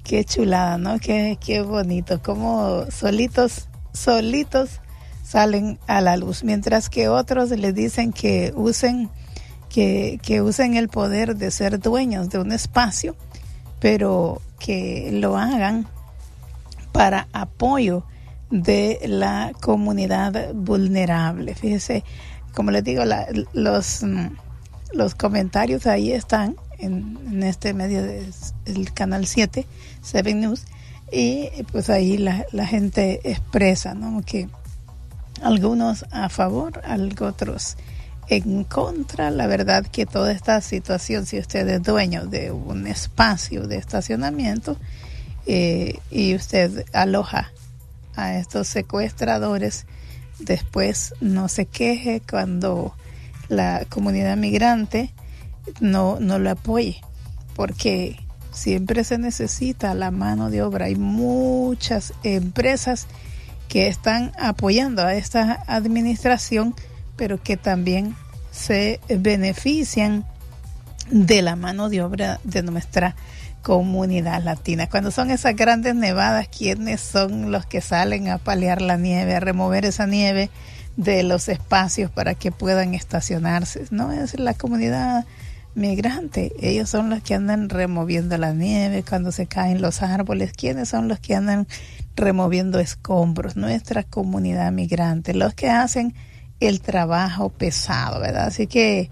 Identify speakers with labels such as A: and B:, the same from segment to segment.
A: Qué chulada, ¿no? Qué bonito, como solitos salen a la luz, mientras que otros les dicen que usen el poder de ser dueños de un espacio, pero que lo hagan para apoyo de la comunidad vulnerable. Fíjese, como les digo, los comentarios ahí están en este medio del canal 7 News, y pues ahí la gente expresa, ¿no?, que algunos a favor, otros en contra. La verdad que toda esta situación, si usted es dueño de un espacio de estacionamiento y usted aloja a estos secuestradores, después no se queje cuando la comunidad migrante no lo apoye, porque siempre se necesita la mano de obra. Hay muchas empresas que están apoyando a esta administración, pero que también se benefician de la mano de obra de nuestra comunidad latina. Cuando son esas grandes nevadas, ¿quiénes son los que salen a paliar la nieve, a remover esa nieve de los espacios para que puedan estacionarse? No es la comunidad migrante. Ellos son los que andan removiendo la nieve cuando se caen los árboles. ¿Quiénes son los que andan removiendo escombros? Nuestra comunidad migrante, los que hacen el trabajo pesado, ¿verdad? Así que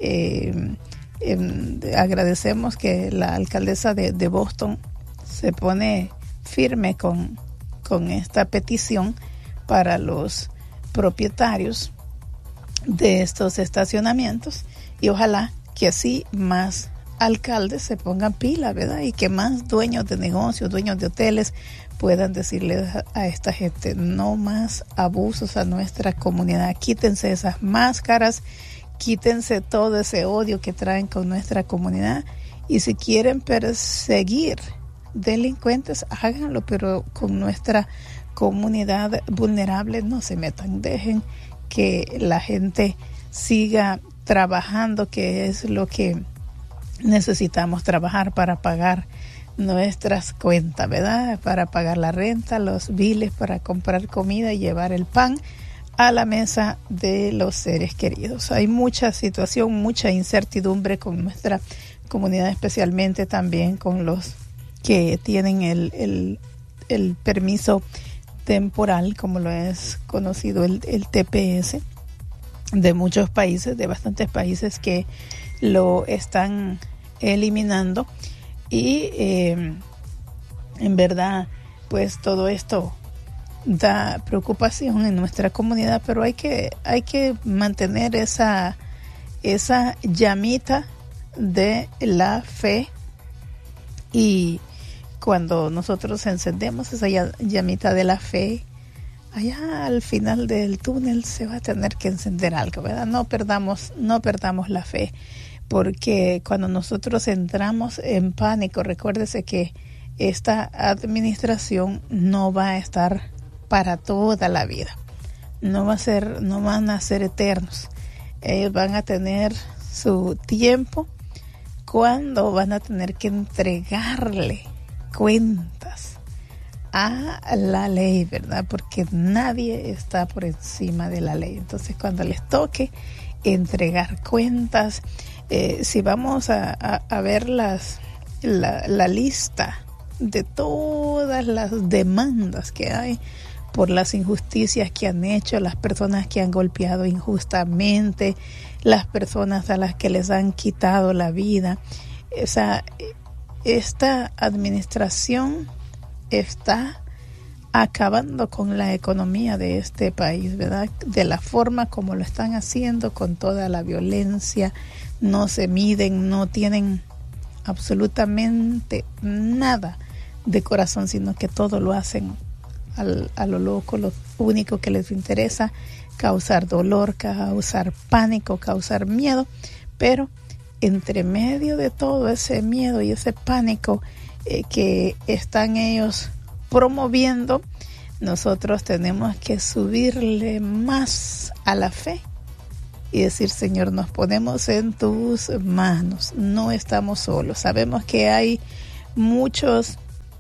A: agradecemos que la alcaldesa de Boston se pone firme con esta petición para los propietarios de estos estacionamientos, y ojalá que así más alcaldes se pongan pila, ¿verdad? Y que más dueños de negocios, dueños de hoteles puedan decirle a esta gente: no más abusos a nuestra comunidad, quítense esas máscaras, quítense todo ese odio que traen con nuestra comunidad, y si quieren perseguir delincuentes, háganlo, pero con nuestra comunidad vulnerable no se metan. Dejen que la gente siga trabajando, que es lo que necesitamos trabajar para pagar nuestras cuentas, ¿verdad? Para pagar la renta, los biles, para comprar comida y llevar el pan a la mesa de los seres queridos. Hay mucha situación, mucha incertidumbre con nuestra comunidad, especialmente también con los que tienen el permiso temporal, como lo es conocido el TPS, de muchos países, de bastantes países que lo están eliminando, y en verdad pues todo esto da preocupación en nuestra comunidad, pero hay que mantener esa llamita de la fe, y cuando nosotros encendemos esa llamita de la fe, allá al final del túnel se va a tener que encender algo, ¿verdad? No perdamos la fe, porque cuando nosotros entramos en pánico, recuérdese que esta administración no va a estar para toda la vida. No van a ser eternos. Ellos van a tener su tiempo cuando van a tener que entregarle cuentas a la ley, ¿verdad? Porque nadie está por encima de la ley. Entonces, cuando les toque entregar cuentas, si vamos a ver la lista de todas las demandas que hay por las injusticias que han hecho, las personas que han golpeado injustamente, las personas a las que les han quitado la vida, esta administración está acabando con la economía de este país, ¿verdad? De la forma como lo están haciendo, con toda la violencia, no se miden, no tienen absolutamente nada de corazón, sino que todo lo hacen a lo loco. Lo único que les interesa, causar dolor, causar pánico, causar miedo, pero entre medio de todo ese miedo y ese pánico que están ellos promoviendo, nosotros tenemos que subirle más a la fe y decir: Señor, nos ponemos en tus manos, no estamos solos. Sabemos que hay muchos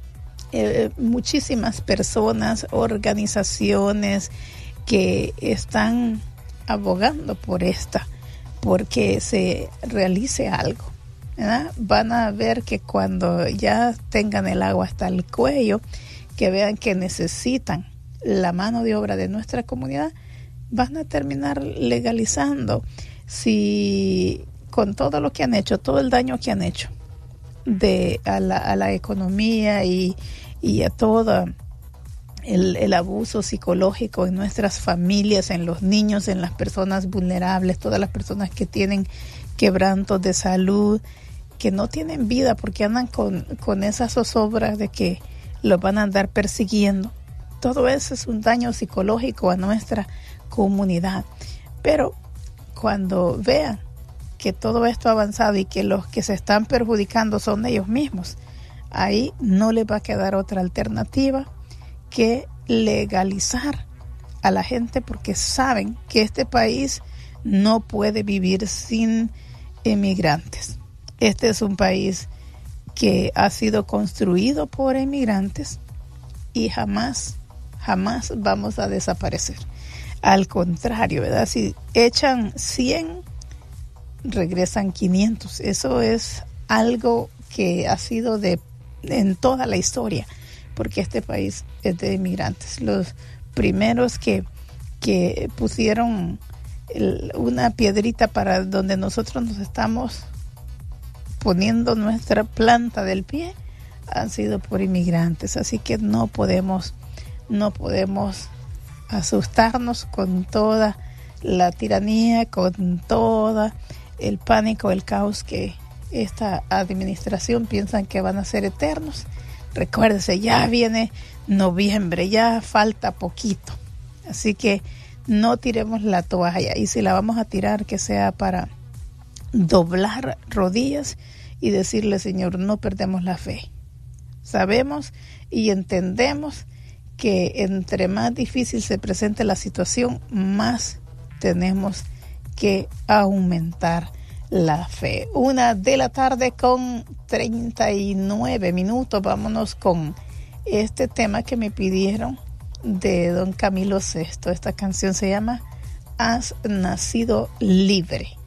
A: muchísimas personas, organizaciones que están abogando porque se realice algo, ¿verdad? Van a ver que cuando ya tengan el agua hasta el cuello, que vean que necesitan la mano de obra de nuestra comunidad, van a terminar legalizando. Si con todo lo que han hecho, todo el daño que han hecho a la economía y a todo el abuso psicológico en nuestras familias, en los niños, en las personas vulnerables, todas las personas que tienen quebrantos de salud, que no tienen vida porque andan con esas zozobras de que los van a andar persiguiendo. Todo eso es un daño psicológico a nuestra comunidad. Pero cuando vean que todo esto ha avanzado y que los que se están perjudicando son ellos mismos, ahí no les va a quedar otra alternativa que legalizar a la gente, porque saben que este país no puede vivir sin emigrantes. Este es un país que ha sido construido por emigrantes y jamás vamos a desaparecer. Al contrario, ¿verdad? Si echan 100, regresan 500. Eso es algo que ha sido en toda la historia, porque este país es de inmigrantes. Los primeros que pusieron una piedrita para donde nosotros nos estamos poniendo nuestra planta del pie han sido por inmigrantes. Así que no podemos asustarnos con toda la tiranía, con todo el pánico, el caos que esta administración piensan que van a ser eternos. Recuérdese, ya viene noviembre, ya falta poquito. Así que no tiremos la toalla, y si la vamos a tirar, que sea para doblar rodillas y decirle: Señor, no perdemos la fe. Sabemos y entendemos que entre más difícil se presente la situación, más tenemos que aumentar la fe. 1:39 p.m. Vámonos con este tema que me pidieron de don Camilo VI. Esta canción se llama Has nacido libre.